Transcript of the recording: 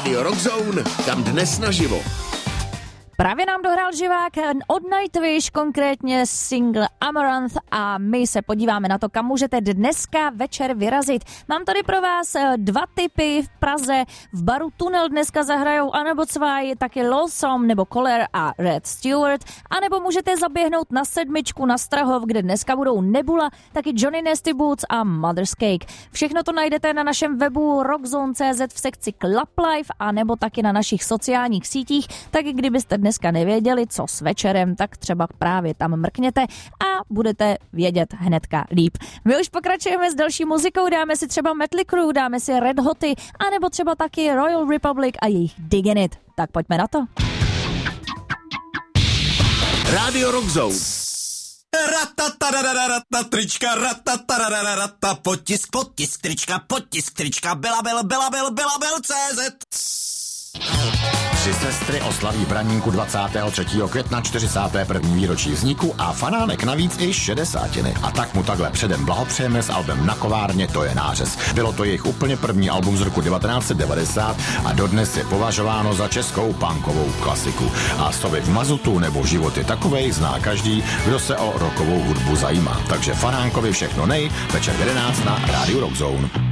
Rádio Rockzone, kam dnes naživo. Právě nám dohrál živák od Nightwish, konkrétně single Amaranth, a my se podíváme na to, kam můžete dneska večer vyrazit. Mám tady pro vás 2 tipy v Praze. V baru Tunel dneska zahrajou anebo Zwei, taky Lawsome nebo Collar a Red Stewart, anebo můžete zaběhnout na 7 na Strahov, kde dneska budou Nebula, taky Johnny Nasty Boots a Mother's Cake. Všechno to najdete na našem webu rockzone.cz v sekci Club Life a nebo taky na našich sociálních sítích, tak kdybyste dneska nevěděli, co s večerem, tak třeba právě tam mrkněte a budete vědět hnedka líp. My už pokračujeme s další muzikou, dáme si třeba Mötley Crüe, dáme si Red Hoty, anebo třeba taky Royal Republic a jejich Diggin' It. Tak pojďme na to. Rádio Rockzone. Ratatarararata, trička, ratatarararata, potisk, trička, Belabel.cz. 3 sestry oslaví Braníku 23. května 41. výročí vzniku a Fanánek navíc i 60. A tak mu takhle předem blahopřejeme s albem Na kovárně, to je nářez. Bylo to jejich úplně první album z roku 1990 a dodnes je považováno za českou punkovou klasiku. A slovy v mazutu nebo život je takovej zná každý, kdo se o rockovou hudbu zajímá. Takže Fanánkovi všechno nej, večer 11 na Rádiu Rockzone.